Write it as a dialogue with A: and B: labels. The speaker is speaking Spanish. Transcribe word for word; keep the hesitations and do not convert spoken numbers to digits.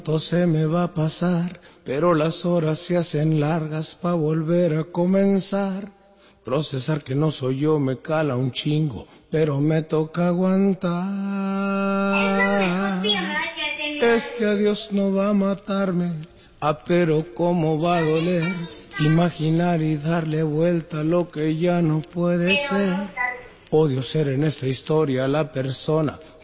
A: Todo se me va a pasar, pero las horas se hacen largas pa' volver a comenzar. Procesar que no soy yo me cala un chingo, pero me toca aguantar. Este adiós no va a matarme, ah, pero cómo va a doler. Imaginar y darle vuelta a lo que ya no puede ser. Odio ser en esta historia la persona